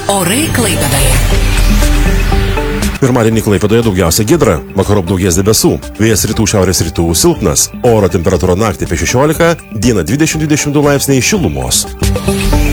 Orai Klaipėdoje. Pirmadienį Klaipėdoje daugiausia giedra, vakarop daugės debesų, vėjas rytų šiaurės rytų silpnas, oro temperatūra naktį apie 16, dieną 20-22 laipsniai šilumos.